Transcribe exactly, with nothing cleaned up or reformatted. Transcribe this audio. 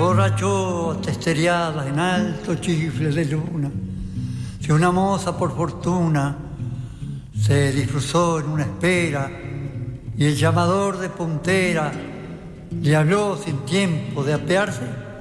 emborrachó testeriada en alto chifle de luna. Si una moza por fortuna se disfruzó en una espera y el llamador de puntera le habló sin tiempo de apearse,